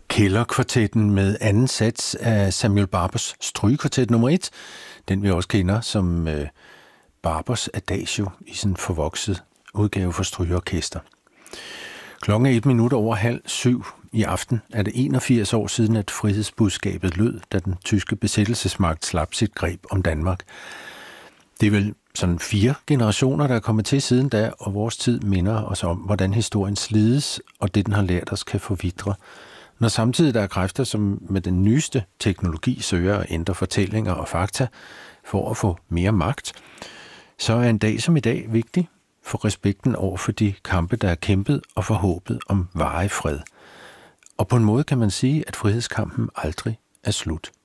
Kælderkvartetten med anden sats af Samuel Barbers strygekvartet nummer 1, den vi også kender som Barbers Adagio i sin forvokset udgave for strygeorkester. Klokken er 7:01 i aften er det 81 år siden, at frihedsbudskabet lød, da den tyske besættelsesmagt slap sit greb om Danmark. Det er vel sådan 4 generationer, der er kommet til siden da, og vores tid minder os om, hvordan historien slides, og det, den har lært os, kan forvitre. Når samtidig der er kræfter, som med den nyeste teknologi søger at ændre fortællinger og fakta for at få mere magt, så er en dag som i dag vigtig for respekten over for de kampe, der er kæmpet, og for håbet om varig fred. Og på en måde kan man sige, at frihedskampen aldrig er slut.